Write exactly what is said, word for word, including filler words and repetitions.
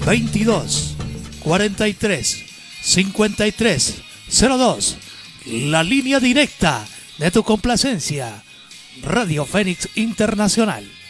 veintidós, cuarenta y tres, cincuenta y tres, cero dos. La línea directa de tu complacencia. Radio Fénix Internacional.